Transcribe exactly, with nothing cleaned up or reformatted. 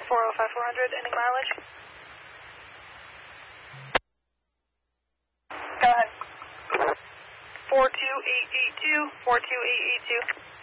four oh five four hundred, ending mileage. Go ahead. four two eight eight two, four two eight eight two.